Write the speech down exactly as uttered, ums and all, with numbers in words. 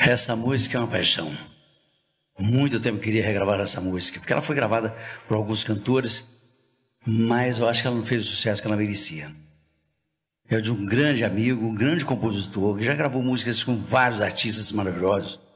Essa música é uma paixão. Muito tempo eu queria regravar essa música, porque ela foi gravada por alguns cantores, mas eu acho que ela não fez o sucesso que ela merecia. É de um grande amigo, um grande compositor, que já gravou músicas com vários artistas maravilhosos.